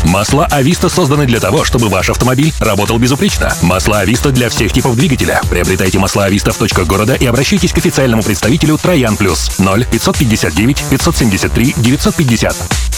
Масла Ависта созданы для того, чтобы ваш автомобиль работал безупречно. Масла Ависта для всех типов двигателя. Приобретайте масла Ависта в точках города и обращайтесь к официальному представителю Троян Плюс 0 559 573 950.